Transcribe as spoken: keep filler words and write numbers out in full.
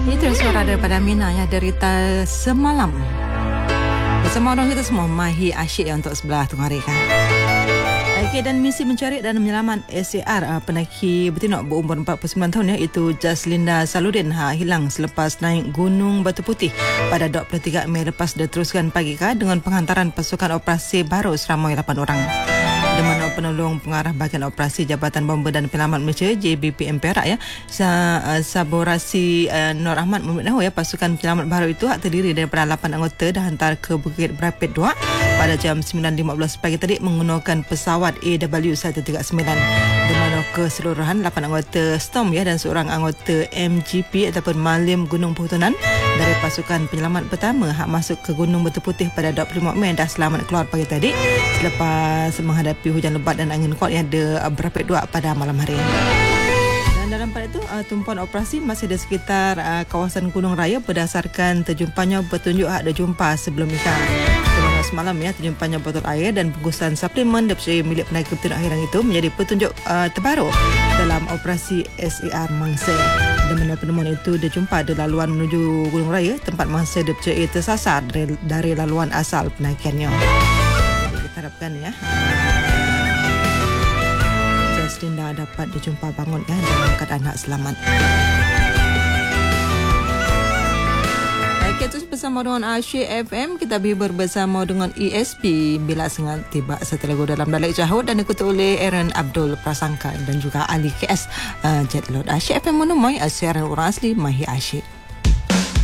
Itu suara daripada Mina ya, derita semalam. Bersama orang kita semua, Mahi asyik yang untuk sebelah tengah hari kan. Okay, dan misi mencari dan menyelamat S A R uh, pendaki bertinok berumur empat puluh sembilan tahun ya, itu Jaslinda Saludin ha, hilang selepas naik Gunung Batu Putih pada dua puluh tiga Mei lepas diteruskan pagi ka dengan penghantaran pasukan operasi baru seramai lapan orang. Di mana penolong pengarah bahagian operasi Jabatan Bomber dan Penyelamat Malaysia J B P M Perak ya, Sa, uh, Saborasi uh, Nur Ahmad memberitahu ya, pasukan penyelamat baru itu terdiri daripada lapan anggota dah hantar ke Bukit Berapit dua pada jam sembilan lima belas pagi tadi menggunakan pesawat A W seratus tiga puluh sembilan, di mana keseluruhan lapan anggota Storm ya dan seorang anggota M G P ataupun Malim Gunung Perhutanan dari pasukan penyelamat pertama hak masuk ke Gunung Batu Putih pada dua puluh lima Mei dah selamat keluar pagi tadi selepas menghadapi hujan lebat dan angin kuat yang ada berapit dua pada malam hari. Dan dalam pada itu uh, tumpuan operasi masih di sekitar uh, kawasan Gunung Raya berdasarkan terjumpanya petunjuk hak ada jumpa sebelum ikan. Selama semalam ya, terjumpanya botol air dan bungkusan suplemen daripada milik pendaki bertinok hilang itu menjadi petunjuk uh, terbaru dalam operasi S A R Mangsa. Dan mana penemuan itu dijumpa di laluan menuju Gunung Raya, tempat mangsa dipercayai tersasar dari, dari laluan asal pendakiannya. Jadi kita harapkan ya, Jaslinda dapat dijumpa bangun ya dalam keadaan hak selamat. Kita bersama dengan Asyik F M, kita berhibur bersama dengan E S P Bila Sengat Tiba setelah lagu dalam Dalek Jahut dan ikuti oleh Aaron Abdul Prasangka dan juga Ali K S uh, Jetlot. Asyik F M menemui siaran orang asli Mahi Asyik.